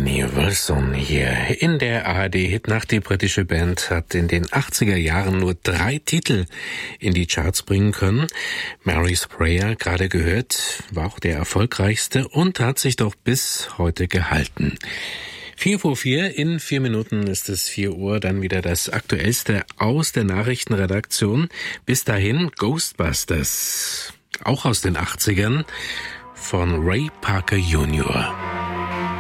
Danny Wilson hier in der ARD-Hitnacht. Die britische Band hat in den 80er Jahren nur 3 Titel in die Charts bringen können. Mary's Prayer, gerade gehört, war auch der erfolgreichste und hat sich doch bis heute gehalten. 4:04, in 4 Minuten ist es 4 Uhr, dann wieder das Aktuellste aus der Nachrichtenredaktion. Bis dahin Ghostbusters, auch aus den 80ern, von Ray Parker Jr.